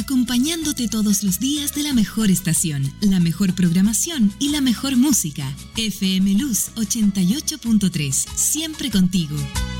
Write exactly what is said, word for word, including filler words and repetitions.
acompañándote todos los días de la mejor estación, la mejor programación y la mejor música. F M Luz ochenta y ocho punto tres, siempre contigo.